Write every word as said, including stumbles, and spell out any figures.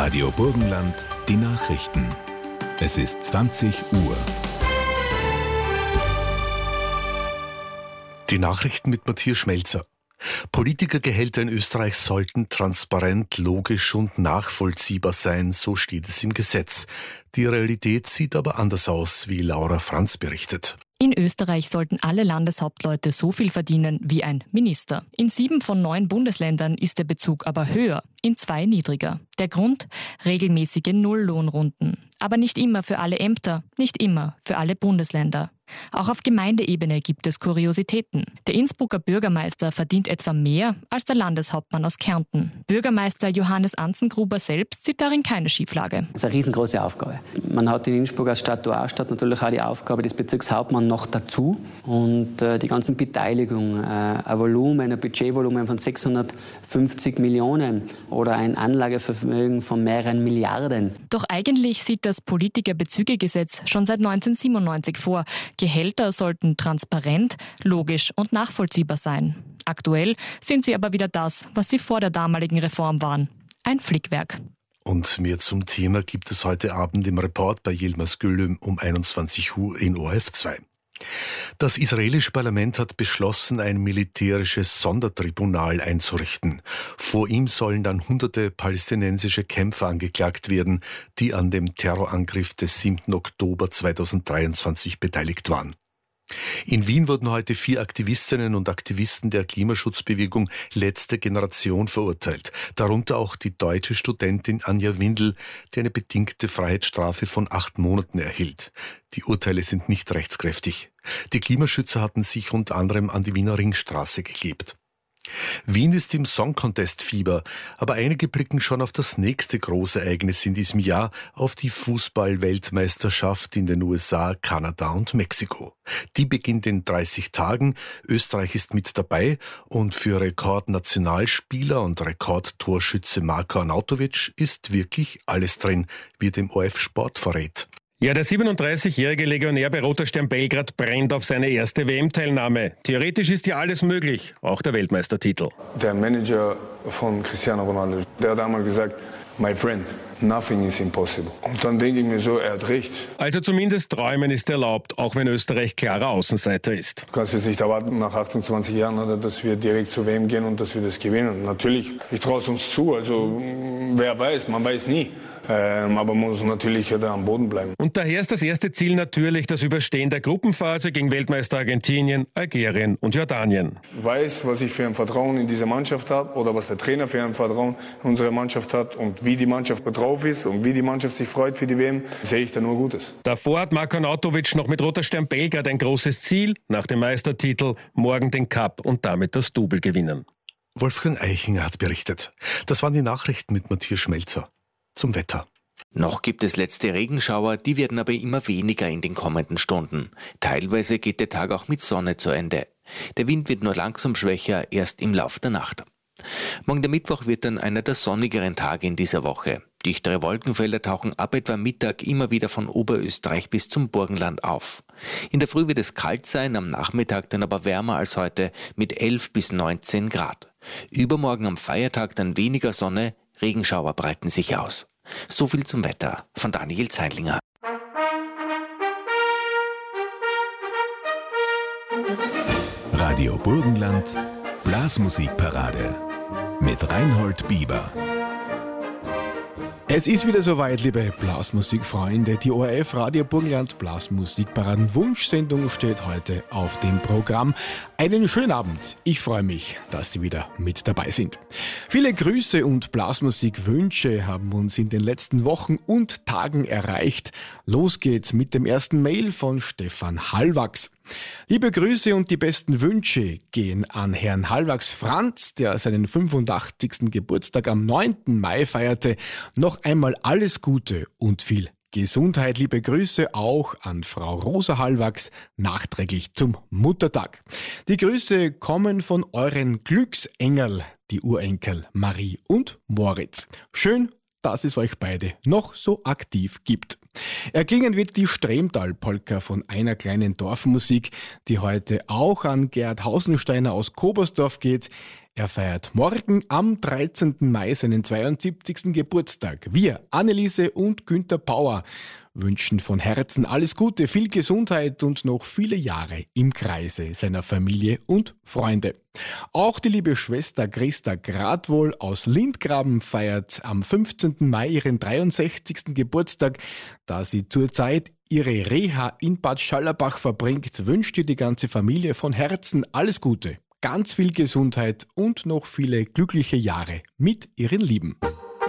Radio Burgenland, die Nachrichten. Es ist zwanzig Uhr. Die Nachrichten mit Matthias Schmelzer. Politikergehälter in Österreich sollten transparent, logisch und nachvollziehbar sein, so steht es im Gesetz. Die Realität sieht aber anders aus, wie Laura Franz berichtet. In Österreich sollten alle Landeshauptleute so viel verdienen wie ein Minister. In sieben von neun Bundesländern ist der Bezug aber höher, in zwei niedriger. Der Grund? Regelmäßige Nulllohnrunden. Aber nicht immer für alle Ämter, nicht immer für alle Bundesländer. Auch auf Gemeindeebene gibt es Kuriositäten. Der Innsbrucker Bürgermeister verdient etwa mehr als der Landeshauptmann aus Kärnten. Bürgermeister Johannes Anzengruber selbst sieht darin keine Schieflage. Das ist eine riesengroße Aufgabe. Man hat in Innsbruck als Statuarstadt natürlich auch die Aufgabe des Bezirkshauptmanns noch dazu. Und äh, die ganzen Beteiligungen, äh, ein Volumen, ein Budgetvolumen von sechshundertfünfzig Millionen oder ein Anlagevermögen von mehreren Milliarden. Doch eigentlich sieht das Politikerbezügegesetz schon seit neunzehnhundertsiebenundneunzig vor. Gehälter sollten transparent, logisch und nachvollziehbar sein. Aktuell sind sie aber wieder das, was sie vor der damaligen Reform waren. Ein Flickwerk. Und mehr zum Thema gibt es heute Abend im Report bei Yilmaz Gülüm um einundzwanzig Uhr in O R F zwei. Das israelische Parlament hat beschlossen, ein militärisches Sondertribunal einzurichten. Vor ihm sollen dann hunderte palästinensische Kämpfer angeklagt werden, die an dem Terrorangriff des siebten Oktober zweitausenddreiundzwanzig beteiligt waren. In Wien wurden heute vier Aktivistinnen und Aktivisten der Klimaschutzbewegung Letzte Generation verurteilt. Darunter auch die deutsche Studentin Anja Windel, die eine bedingte Freiheitsstrafe von acht Monaten erhielt. Die Urteile sind nicht rechtskräftig. Die Klimaschützer hatten sich unter anderem an die Wiener Ringstraße geklebt. Wien ist im Song Contest Fieber, aber einige blicken schon auf das nächste große Ereignis in diesem Jahr, auf die Fußball-Weltmeisterschaft in den U S A, Kanada und Mexiko. Die beginnt in dreißig Tagen, Österreich ist mit dabei und für Rekordnationalspieler und Rekordtorschütze Marko Arnautovic ist wirklich alles drin, wie dem O R F Sport verrät. Ja, der siebenunddreißigjährige Legionär bei Roter Stern Belgrad brennt auf seine erste W M-Teilnahme. Theoretisch ist ja alles möglich, auch der Weltmeistertitel. Der Manager von Cristiano Ronaldo, der hat einmal gesagt, my friend, nothing is impossible. Und dann denke ich mir so, er hat recht. Also zumindest träumen ist erlaubt, auch wenn Österreich klarer Außenseiter ist. Du kannst jetzt nicht erwarten, nach achtundzwanzig Jahren, dass wir direkt zur W M gehen und dass wir das gewinnen. Natürlich, ich traue es uns zu, also wer weiß, man weiß nie. Ähm, aber man muss natürlich da am Boden bleiben. Und daher ist das erste Ziel natürlich das Überstehen der Gruppenphase gegen Weltmeister Argentinien, Algerien und Jordanien. Ich weiß, was ich für ein Vertrauen in diese Mannschaft habe oder was der Trainer für ein Vertrauen in unsere Mannschaft hat und wie die Mannschaft drauf ist und wie die Mannschaft sich freut für die W M, sehe ich da nur Gutes. Davor hat Marko Arnautovic noch mit Roter Stern Belgrad ein großes Ziel, nach dem Meistertitel morgen den Cup und damit das Double gewinnen. Wolfgang Eichinger hat berichtet. Das waren die Nachrichten mit Matthias Schmelzer. Zum Wetter. Noch gibt es letzte Regenschauer, die werden aber immer weniger in den kommenden Stunden. Teilweise geht der Tag auch mit Sonne zu Ende. Der Wind wird nur langsam schwächer, erst im Lauf der Nacht. Morgen der Mittwoch wird dann einer der sonnigeren Tage in dieser Woche. Dichtere Wolkenfelder tauchen ab etwa Mittag immer wieder von Oberösterreich bis zum Burgenland auf. In der Früh wird es kalt sein, am Nachmittag dann aber wärmer als heute mit elf bis neunzehn Grad. Übermorgen am Feiertag dann weniger Sonne, Regenschauer breiten sich aus. So viel zum Wetter von Daniel Zeilinger. Radio Burgenland, Blasmusikparade mit Reinhold Bieber. Es ist wieder soweit, liebe Blasmusikfreunde. Die O R F Radio Burgenland Blasmusikparaden Wunschsendung steht heute auf dem Programm. Einen schönen Abend. Ich freue mich, dass Sie wieder mit dabei sind. Viele Grüße und Blasmusikwünsche haben uns in den letzten Wochen und Tagen erreicht. Los geht's mit dem ersten Mail von Stefan Hallwachs. Liebe Grüße und die besten Wünsche gehen an Herrn Hallwachs Franz, der seinen fünfundachtzigsten Geburtstag am neunten Mai feierte. Noch einmal alles Gute und viel Gesundheit. Liebe Grüße auch an Frau Rosa Hallwachs, nachträglich zum Muttertag. Die Grüße kommen von euren Glücksengerl, die Urenkel Marie und Moritz. Schön, dass es euch beide noch so aktiv gibt. Erklingen wird die Stremtal-Polka von einer kleinen Dorfmusik, die heute auch an Gerhard Hausensteiner aus Kobersdorf geht. Er feiert morgen am dreizehnten Mai seinen zweiundsiebzigsten Geburtstag. Wir, Anneliese und Günther Bauer, wünschen von Herzen alles Gute, viel Gesundheit und noch viele Jahre im Kreise seiner Familie und Freunde. Auch die liebe Schwester Christa Gradwohl aus Lindgraben feiert am fünfzehnten Mai ihren dreiundsechzigsten Geburtstag. Da sie zurzeit ihre Reha in Bad Schallerbach verbringt, wünscht ihr die ganze Familie von Herzen alles Gute, ganz viel Gesundheit und noch viele glückliche Jahre mit ihren Lieben.